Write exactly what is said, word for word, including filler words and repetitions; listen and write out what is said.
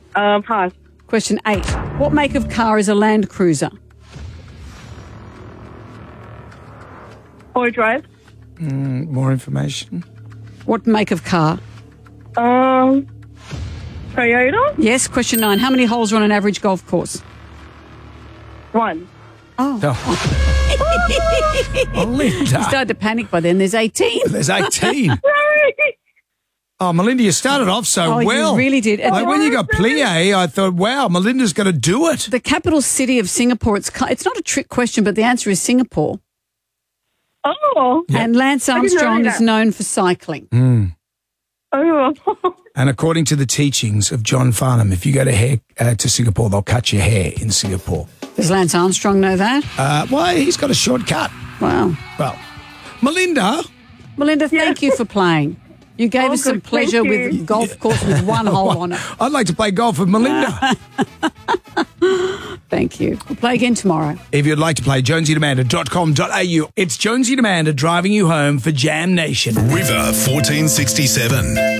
Uh, pass. Question eight. What make of car is a Land Cruiser? Four-wheel drive. Mm, more information. What make of car? Um, Toyota. Yes. Question nine. How many holes are on an average golf course? One. Oh. Oh. Melinda. You started to panic by then. There's eighteen. There's eighteen. Oh, Melinda, you started off so Oh, you well. really did. Like when you got plie, I thought, wow, Melinda's going to do it. The capital city of Singapore, it's ki- it's not a trick question, but the answer is Singapore. Oh. And Lance didn't know Armstrong that. is known for cycling. Mm. Oh. And according to the teachings of John Farnham, if you go to hair uh, to Singapore, they'll cut your hair in Singapore. Does Lance Armstrong know that? Uh, well, he's got a shortcut. Wow. Well, Melinda. Melinda, thank you for playing. You gave Oh, us some good, pleasure thank with you. a golf course with one hole on it. I'd like to play golf with Melinda. Thank you. We'll play again tomorrow. If you'd like to play, jonesy demander dot com dot a u. It's Jonesy Demander driving you home for Jam Nation. River fourteen sixty-seven.